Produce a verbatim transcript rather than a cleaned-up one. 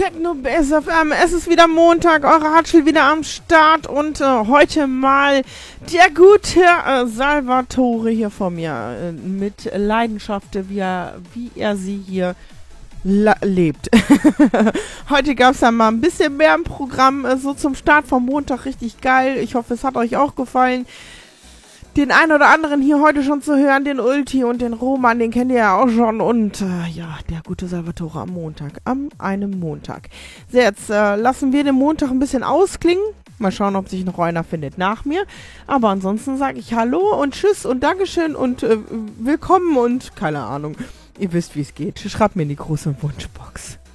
Techno-Bass F M. Es ist wieder Montag, eure Hatschel wieder am Start und äh, heute mal der gute äh, Salvatore hier vor mir äh, mit Leidenschaft, wie er, wie er sie hier lebt. Heute gab es ja mal ein bisschen mehr im Programm, äh, so zum Start vom Montag, richtig geil. Ich hoffe, es hat euch auch gefallen. Den einen oder anderen hier heute schon zu hören, den Ulti und den Roman, den kennt ihr ja auch schon. Und äh, ja, der gute Salvatore am Montag, am einem Montag. So, jetzt äh, lassen wir den Montag ein bisschen ausklingen. Mal schauen, ob sich noch einer findet nach mir. Aber ansonsten sage ich Hallo und Tschüss und Dankeschön und äh, willkommen und keine Ahnung. Ihr wisst, wie es geht. Schreibt mir in die große Wunschbox.